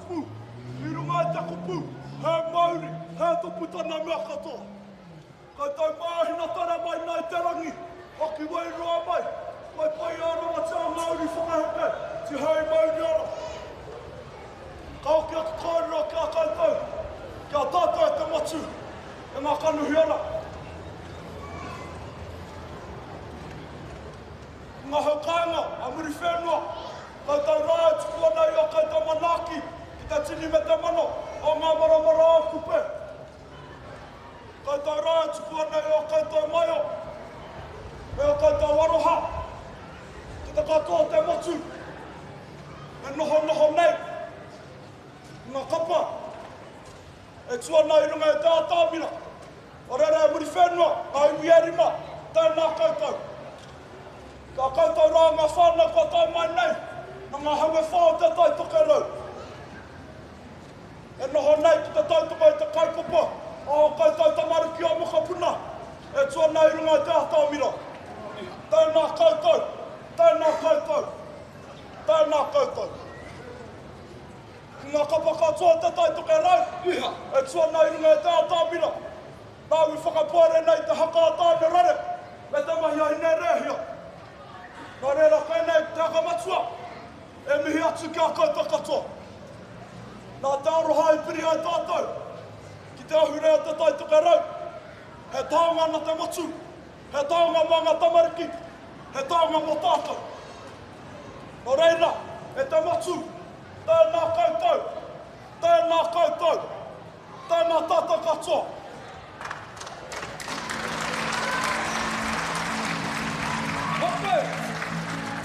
kupu. I runga e te kupu, he mauri, he tupu tana mea katoa. Kai tau māhina tara mai nei te rangi, hoki wai roa mai. Wai pai aronga te a mauri whakaheke, ti hei mauri ara. Kau kia kakaira kia koutou, kia tātou e te motu, e ngā kanuhi ara. Ngā haukainga, a muri whenua, koutou rāe tuku ana i o koutou manaki, ki te tini me te mano, o ngā maramara a kupe. Koutou rāe tuku ana i o koutou maio, me o koutou aroha, ki te katoa te motu, e noho nei. Ngā kapa, e tuana i runga e te atāmira, o rere e muri whenua, a iwi erima, tēnā koutou. Ka koutou rā ngā whānau kua tau mai nei, na ngā haue whao te taitoke rau. E noho nei ki te tautoko i te kaupapa, a o koutou tamaruki a mokapuna, e tuana i runga i te atāmira. Tēnā koutou, tēnā koutou, tēnā koutou. Ngā kapa katoa te taitoke rau, e tuana i runga i te atāmira. Nāu i whakapuare nei te haka atāne rare, me te mahi ai nei rehia. Nā reira koe nei te akamatua, e mihi atu kia koutou katoa. Nā te aroha i piri ai tātou, ki te ahurea te taitoke rau, he taonga na te motu, he taonga mā ngā tamariki, he taonga mō tātou. Nā reira, e te motu, tēnā koutou, tēnā koutou, tēnā tātou katoa.